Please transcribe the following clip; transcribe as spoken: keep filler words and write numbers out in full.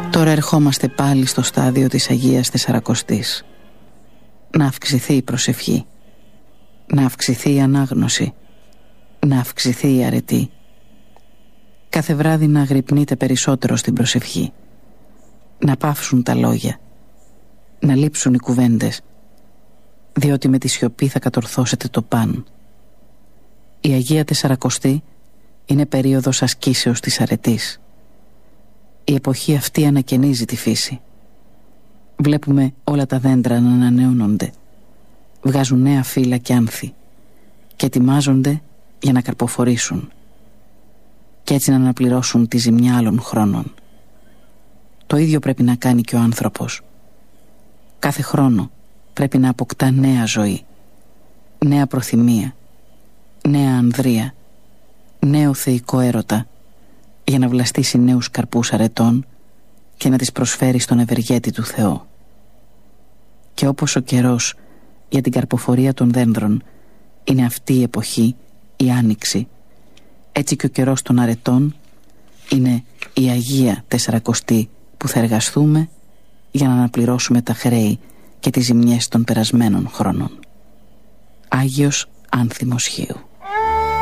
Τώρα ερχόμαστε πάλι στο στάδιο της Αγίας Τεσσαρακοστής. Να αυξηθεί η προσευχή, να αυξηθεί η ανάγνωση, να αυξηθεί η αρετή. Κάθε βράδυ να αγρυπνείτε περισσότερο στην προσευχή, να πάυσουν τα λόγια, να λείψουν οι κουβέντες, διότι με τη σιωπή θα κατορθώσετε το παν. Η Αγία Τεσσαρακοστή είναι περίοδος ασκήσεως της αρετής. Η εποχή αυτή ανακαινίζει τη φύση. Βλέπουμε όλα τα δέντρα να ανανεώνονται, βγάζουν νέα φύλλα και άνθη και ετοιμάζονται για να καρποφορήσουν και έτσι να αναπληρώσουν τη ζημιά άλλων χρόνων. Το ίδιο πρέπει να κάνει και ο άνθρωπος. Κάθε χρόνο πρέπει να αποκτά νέα ζωή, νέα προθυμία, νέα ανδρεία, νέο θεϊκό έρωτα, για να βλαστήσει νέους καρπούς αρετών και να τις προσφέρει στον ευεργέτη του Θεό. Και όπως ο καιρός για την καρποφορία των δένδρων είναι αυτή η εποχή, η άνοιξη, έτσι και ο καιρός των αρετών είναι η Αγία Τεσσαρακοστή που θα εργαστούμε για να αναπληρώσουμε τα χρέη και τις ζημιές των περασμένων χρόνων. Άγιος Άνθιμος Χίου.